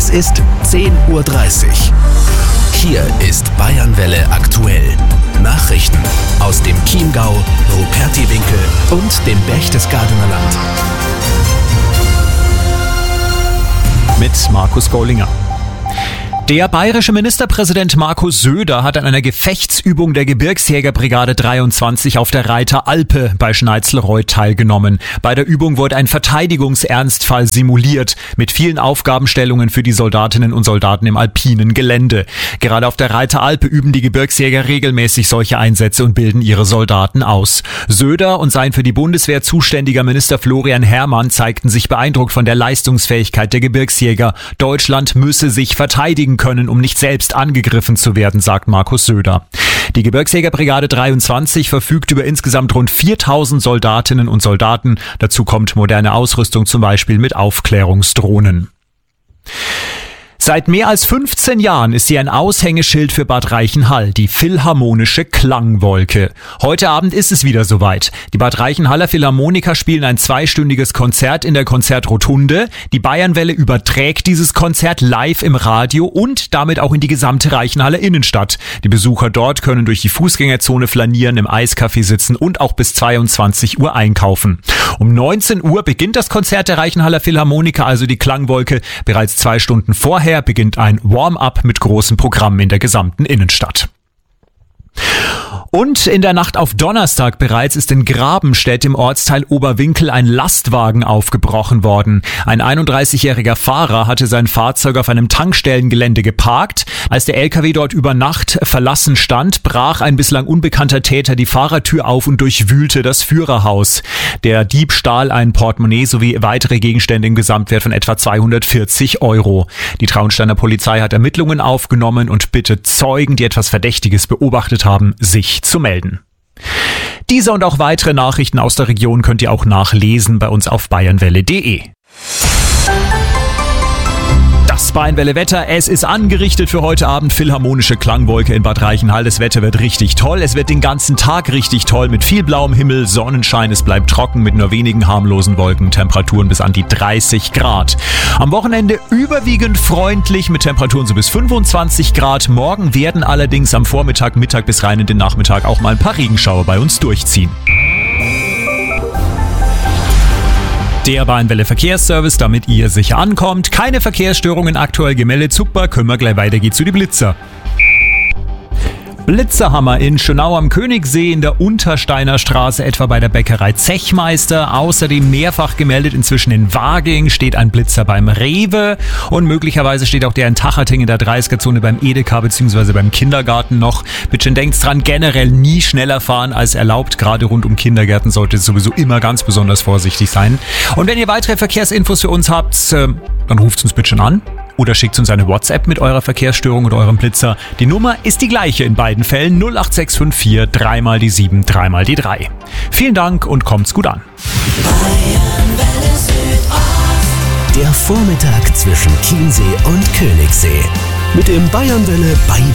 Es ist 10:30 Uhr. Hier ist Bayernwelle aktuell. Nachrichten aus dem Chiemgau, Rupertiwinkel und dem Berchtesgadener Land. Mit Markus Gollinger. Der bayerische Ministerpräsident Markus Söder hat an einer Gefechtsübung der Gebirgsjägerbrigade 23 auf der Reiter Alpe bei Schneizelreuth teilgenommen. Bei der Übung wurde ein Verteidigungsernstfall simuliert, mit vielen Aufgabenstellungen für die Soldatinnen und Soldaten im alpinen Gelände. Gerade auf der Reiter Alpe üben die Gebirgsjäger regelmäßig solche Einsätze und bilden ihre Soldaten aus. Söder und sein für die Bundeswehr zuständiger Minister Florian Herrmann zeigten sich beeindruckt von der Leistungsfähigkeit der Gebirgsjäger. Deutschland müsse sich verteidigen können, um nicht selbst angegriffen zu werden, sagt Markus Söder. Die Gebirgsjägerbrigade 23 verfügt über insgesamt rund 4000 Soldatinnen und Soldaten. Dazu kommt moderne Ausrüstung, zum Beispiel mit Aufklärungsdrohnen. Seit mehr als 15 Jahren ist sie ein Aushängeschild für Bad Reichenhall, die Philharmonische Klangwolke. Heute Abend ist es wieder soweit. Die Bad Reichenhaller Philharmoniker spielen ein 2-stündiges Konzert in der Konzertrotunde. Die Bayernwelle überträgt dieses Konzert live im Radio und damit auch in die gesamte Reichenhaller Innenstadt. Die Besucher dort können durch die Fußgängerzone flanieren, im Eiscafé sitzen und auch bis 22 Uhr einkaufen. Um 19 Uhr beginnt das Konzert der Reichenhaller Philharmoniker, also die Klangwolke. Bereits 2 Stunden vorher beginnt ein Warm-up mit großem Programm in der gesamten Innenstadt. Und in der Nacht auf Donnerstag bereits ist in Grabenstedt im Ortsteil Oberwinkel ein Lastwagen aufgebrochen worden. Ein 31-jähriger Fahrer hatte sein Fahrzeug auf einem Tankstellengelände geparkt. Als der LKW dort über Nacht verlassen stand, brach ein bislang unbekannter Täter die Fahrertür auf und durchwühlte das Führerhaus. Der Dieb stahl ein Portemonnaie sowie weitere Gegenstände im Gesamtwert von etwa 240 €. Die Traunsteiner Polizei hat Ermittlungen aufgenommen und bittet Zeugen, die etwas Verdächtiges beobachtet haben, sich zu melden. Diese und auch weitere Nachrichten aus der Region könnt ihr auch nachlesen bei uns auf bayernwelle.de. Das Bayernwelle Wetter, es ist angerichtet für heute Abend. Philharmonische Klangwolke in Bad Reichenhall. Das Wetter wird richtig toll. Es wird den ganzen Tag richtig toll mit viel blauem Himmel, Sonnenschein. Es bleibt trocken mit nur wenigen harmlosen Wolken. Temperaturen bis an die 30 Grad. Am Wochenende überwiegend freundlich mit Temperaturen so bis 25 Grad. Morgen werden allerdings am Vormittag, Mittag bis rein in den Nachmittag auch mal ein paar Regenschauer bei uns durchziehen. Der Bayernwelle Verkehrsservice, damit ihr sicher ankommt. Keine Verkehrsstörungen aktuell gemeldet. Super, können wir gleich weiter, geht zu die Blitzer. Blitzerhammer in Schönau am Königssee in der Untersteiner Straße, etwa bei der Bäckerei Zechmeister. Außerdem mehrfach gemeldet inzwischen in Waging steht ein Blitzer beim Rewe und möglicherweise steht auch der in Tacherting in der 30er-Zone beim Edeka bzw. beim Kindergarten noch. Bitte denkt dran, generell nie schneller fahren als erlaubt. Gerade rund um Kindergärten sollte es sowieso immer ganz besonders vorsichtig sein. Und wenn ihr weitere Verkehrsinfos für uns habt, dann ruft uns bitte schon an. Oder schickt uns eine WhatsApp mit eurer Verkehrsstörung oder eurem Blitzer. Die Nummer ist die gleiche in beiden Fällen. 08654 3 mal die 7 3 mal die 3. Vielen Dank und kommt's gut an. Der Vormittag zwischen Chiemsee und Königssee. Mit dem Bayernwelle